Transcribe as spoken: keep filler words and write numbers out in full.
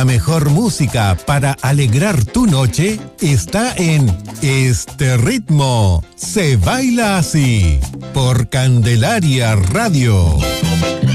La mejor música para alegrar tu noche está en Este Ritmo. Se baila así por Candelaria Radio.